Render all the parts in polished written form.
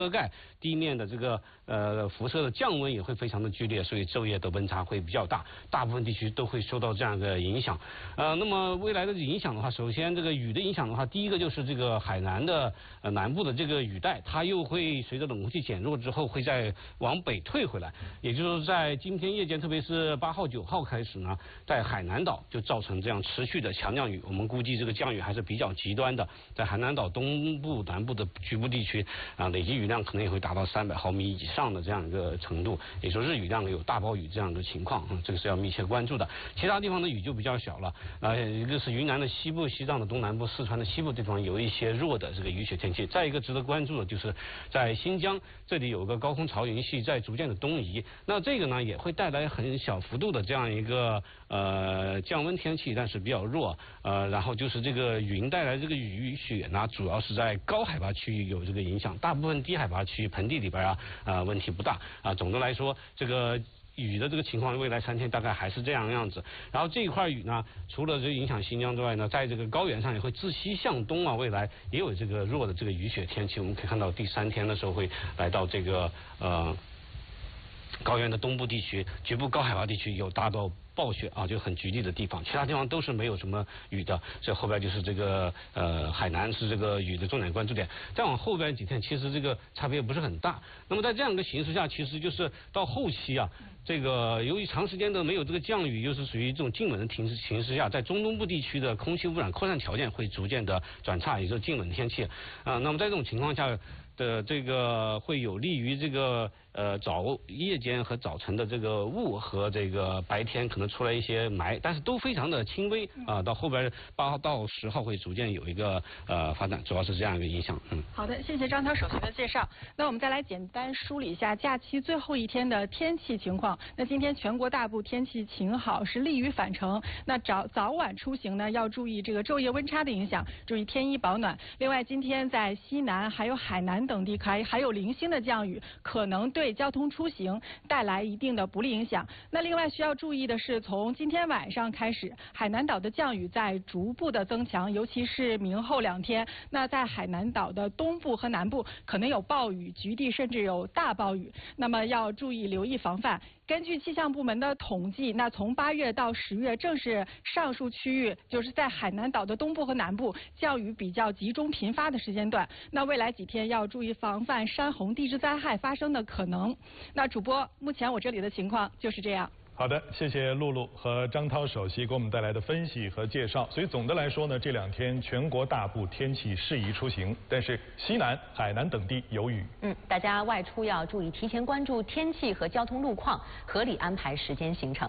遮盖地面的这个辐射的降温也会非常的剧烈，所以昼夜的温差会比较大，大部分地区都会受到这样的影响。那么未来的影响的话，首先这个雨的影响的话，第一个就是这个海南的南部的这个雨带，它又会随着冷空气减弱之后，会再往北退回来，也就是在今天夜间，特别是8号、9号开始呢，在海南岛就造成这样持续的强降雨。我们估计这个降雨还是比较极端的，在海南岛东部、南部的局部地区累积雨量可能也会达到300毫米以上的这样一个程度，也就是日雨量有大暴雨这样的情况，这个是要密切关注的。其他地方的雨就比较小了，一个是云南的西部、西藏的东南部、四川的西部地方有一些弱的这个雨雪天气。再一个值得关注的就是在新疆这里有个高空潮云系在逐渐的东移，那这个呢也会带来很小幅度的这样一个降温天气，但是比较弱。然后就是这个云带来这个雨雪呢，主要是在高海拔区域有这个影响，大部分低海拔区域盆地里边问题不大总的来说，这个雨的这个情况，未来3天大概还是这样子。然后这一块雨呢，除了这影响新疆之外呢，在这个高原上也会自西向东未来也有这个弱的这个雨雪天气。我们可以看到第3天的时候会来到这个高原的东部地区，局部高海拔地区有达到暴雪就很局地的地方，其他地方都是没有什么雨的。这后边就是这个海南是这个雨的重点关注点。再往后边几天，其实这个差别不是很大。那么在这样一个形势下，其实就是到后期这个由于长时间的没有这个降雨，又是属于这种静稳的形势下，在中东部地区的空气污染扩散条件会逐渐的转差，也就是静稳天气那么在这种情况下的这个会有利于这个夜间和早晨的这个雾和这个白天可能出来一些霾，但是都非常的轻微到后边8号到10号会逐渐有一个发展，主要是这样一个影响。 好的，谢谢张涛首席的介绍。那我们再来简单梳理一下假期最后一天的天气情况。那今天全国大部天气晴好，是利于返程。那早晚出行呢，要注意这个昼夜温差的影响，注意添衣保暖。另外，今天在西南还有海南等地还有零星的降雨，可能对交通出行带来一定的不利影响。那另外需要注意的是，从今天晚上开始，海南岛的降雨在逐步的增强，尤其是明后2天。那在海南岛的东部和南部可能有暴雨，局地甚至有大暴雨，那么要注意留意防范。根据气象部门的统计，那从8月到10月，正是上述区域，就是在海南岛的东部和南部降雨比较集中频发的时间段。那未来几天要注意防范山洪地质灾害发生的可能。那主播，目前我这里的情况就是这样。 好的，谢谢露露和张涛首席给我们带来的分析和介绍。所以总的来说呢，这2天全国大部天气适宜出行，但是西南、海南等地有雨。 大家外出要注意提前关注天气和交通路况，合理安排时间行程。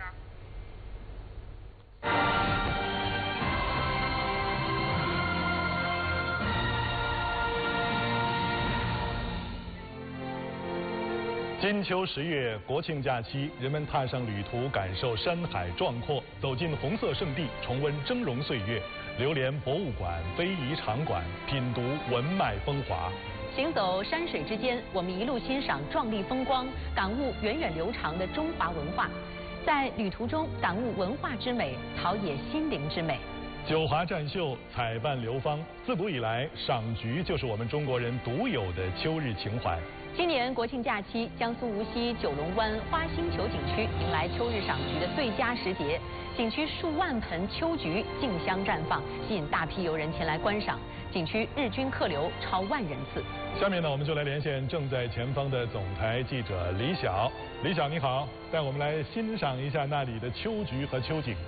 金秋10月，国庆假期，人们踏上旅途，感受山海壮阔，走进红色圣地，重温峥嵘岁月，流连博物馆、非遗场馆，品读文脉风华。 行走山水之间，我们一路欣赏壮丽风光，感悟源远流长的中华文化，在旅途中感悟文化之美，陶冶心灵之美。 九华占秀，采瓣流芳，自古以来，赏菊就是我们中国人独有的秋日情怀。 今年国庆假期，江苏无锡九龙湾花星球景区迎来秋日赏菊的最佳时节，景区数万盆秋菊竞相绽放，吸引大批游人前来观赏。景区日均客流超10000人次。 下面呢，我们就来连线正在前方的总台记者李晓。李晓你好，带我们来欣赏一下那里的秋菊和秋景。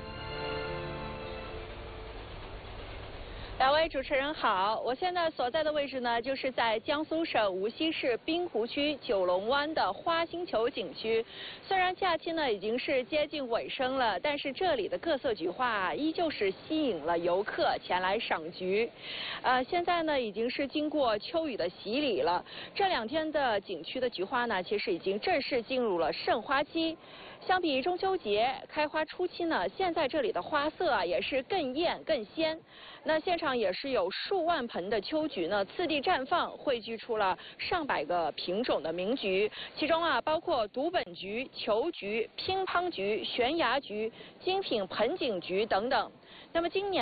两位主持人好，我现在所在的位置呢，就是在江苏省无锡市滨湖区九龙湾的花星球景区。虽然假期呢已经是接近尾声了，但是这里的各色菊花依旧是吸引了游客前来赏菊。现在呢已经是经过秋雨的洗礼了，这2天的景区的菊花呢，其实已经正式进入了盛花期。相比中秋节开花初期呢，现在这里的花色也是更艳更鲜。那现场也是有数万盆的秋菊呢，次第绽放，汇聚出了上百个品种的名菊，其中包括独本菊、球菊、乒乓菊、悬崖菊、精品盆景菊等等。那么今年呢，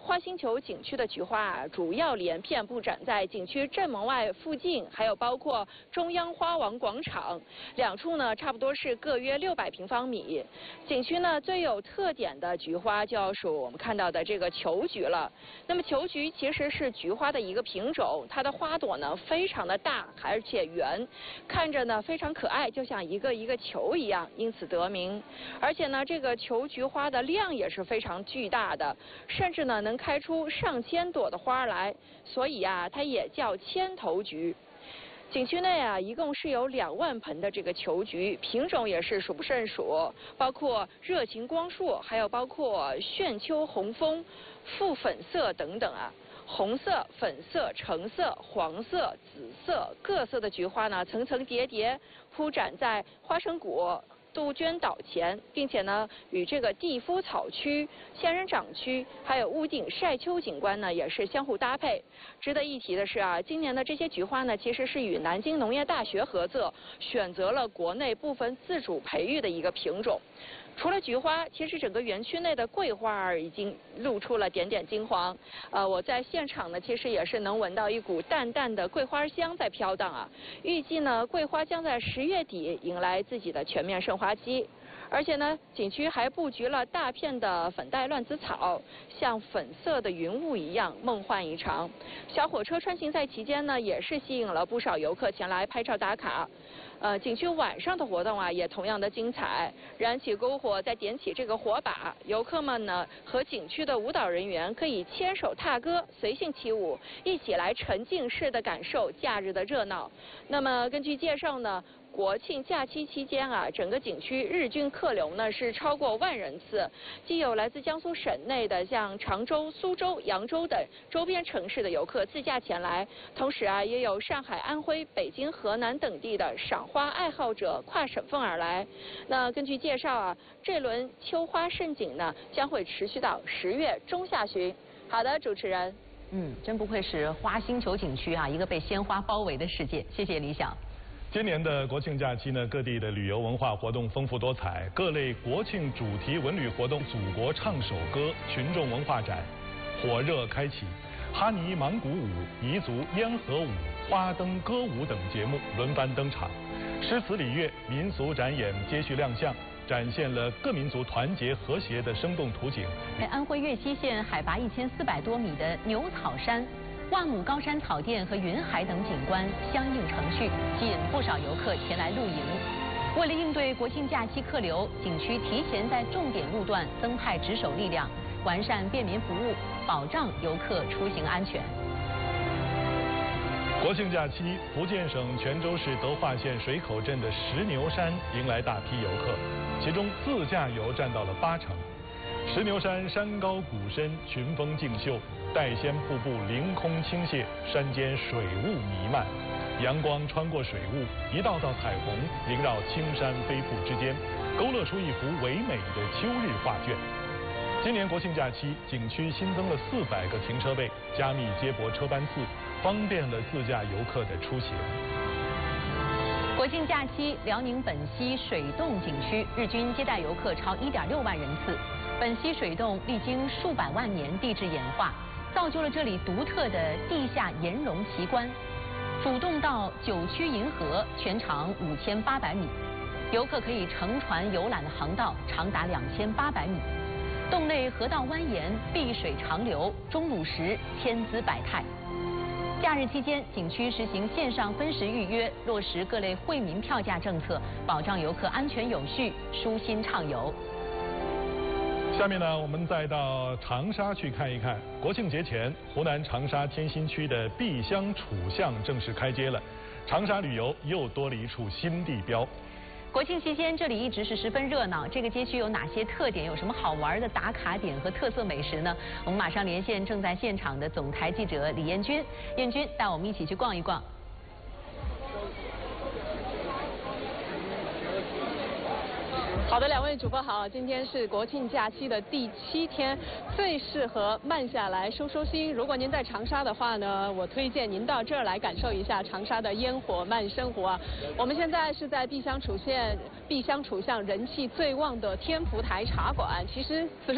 花星球景区的菊花啊，主要连片布展在景区正门外附近，还有包括中央花王广场两处呢，差不多是各约600平方米。景区呢最有特点的菊花就要数我们看到的这个球菊了。那么球菊其实是菊花的一个品种，它的花朵呢非常的大，而且圆，看着呢非常可爱，就像一个一个球一样，因此得名。而且呢，这个球菊花的量也是非常巨大的，甚至呢能开出上千朵的花来，所以啊，它也叫千头菊。景区内啊，一共是有2万盆的这个球菊，品种也是数不胜数，包括热情光束，还有包括炫秋红枫、复粉色等等啊。红色、粉色、橙色、黄色、紫色各色的菊花呢，层层叠叠铺展在花生谷、杜鹃岛前，并且呢，与这个地肤草区、仙人掌区，还有屋顶晒秋景观呢，也是相互搭配。值得一提的是啊，今年的这些菊花呢，其实是与南京农业大学合作，选择了国内部分自主培育的一个品种。除了菊花，其实整个园区内的桂花已经露出了点点金黄。我在现场呢，其实也是能闻到一股淡淡的桂花香在飘荡啊。预计呢，桂花将在10月底迎来自己的全面盛花期。而且呢，景区还布局了大片的粉黛乱子草，像粉色的云雾一样梦幻异常。小火车穿行在其间呢，也是吸引了不少游客前来拍照打卡。景区晚上的活动啊，也同样的精彩，燃起篝火，再点起这个火把，游客们呢和景区的舞蹈人员可以牵手踏歌，随性起舞，一起来沉浸式的感受假日的热闹。那么根据介绍呢，国庆假期期间啊，整个景区日均客流呢是超过1万人次，既有来自江苏省内的像常州、苏州、扬州等周边城市的游客自驾前来，同时啊，也有上海、安徽、北京、河南等地的赏花爱好者跨省份而来。那根据介绍啊，这轮秋花盛景呢将会持续到10月中下旬。好的，主持人。 真不愧是花星球景区啊，一个被鲜花包围的世界。谢谢李想。 今年的国庆假期呢，各地的旅游文化活动丰富多彩，各类国庆主题文旅活动、祖国唱首歌、群众文化展火热开启，哈尼芒鼓舞、彝族烟盒舞、花灯歌舞等节目轮番登场，诗词礼乐、民俗展演接续亮相，展现了各民族团结和谐的生动图景。 安徽岳西县海拔1400多米的牛草山、万亩高山草甸和云海等景观相映成趣，吸引不少游客前来露营。为了应对国庆假期客流，景区提前在重点路段增派值守力量，完善便民服务，保障游客出行安全。 国庆假期，福建省泉州市德化县水口镇的石牛山迎来大批游客，其中自驾游占到了80%。石牛山山高谷深，群峰竞秀，带仙瀑布凌空倾泻，山间水雾弥漫，阳光穿过水雾，一道道彩虹萦绕青山飞瀑之间，勾勒出一幅唯美的秋日画卷。今年国庆假期，景区新增了400个停车位，加密接驳车班次，方便了自驾游客的出行。 国庆假期，辽宁本溪水洞景区日均接待游客超1.6万人次。本溪水洞历经数百万年地质演化，造就了这里独特的地下岩溶奇观。主洞到9曲银河，全长5800米，游客可以乘船游览的航道长达2800米。洞内河道蜿蜒，碧水长流，钟乳石千姿百态。假日期间，景区实行线上分时预约，落实各类惠民票价政策，保障游客安全有序、舒心畅游。 下面呢，我们再到长沙去看一看。国庆节前，湖南长沙天心区的碧乡楚巷正式开街了，长沙旅游又多了一处新地标。 国庆期间，这里一直是十分热闹。这个街区有哪些特点？有什么好玩的打卡点和特色美食呢？我们马上连线正在现场的总台记者李彦军，彦军带我们一起去逛一逛。 好的，两位主播好，今天是国庆假期的第7天，最适合慢下来收收心。如果您在长沙的话呢，我推荐您到这儿来感受一下长沙的烟火慢生活啊。我们现在是在碧乡楚巷人气最旺的天福台茶馆，其实此时